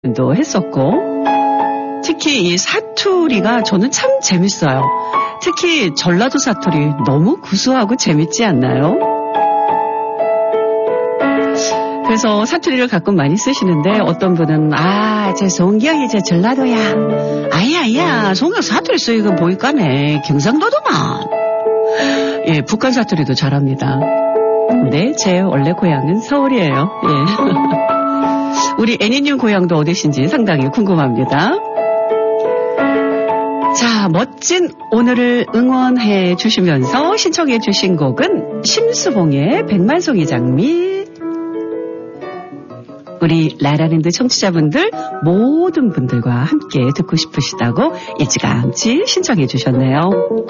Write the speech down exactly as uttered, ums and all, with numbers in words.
도 했었고, 특히 이 사투리가 저는 참 재밌어요. 특히 전라도 사투리 너무 구수하고 재밌지 않나요? 그래서 사투리를 가끔 많이 쓰시는데 어떤 분은 아, 제 송경이 제 전라도야. 아야, 아야, 송경 사투리 쓰이고 보이까네. 경상도도만. 예, 북한 사투리도 잘합니다. 근데 제 원래 고향은 서울이에요. 예. 우리 애니님 고향도 어디신지 상당히 궁금합니다. 자, 멋진 오늘을 응원해 주시면서 신청해 주신 곡은 심수봉의 백만송이 장미. 우리 라라랜드 청취자분들 모든 분들과 함께 듣고 싶으시다고 일찌감치 신청해 주셨네요.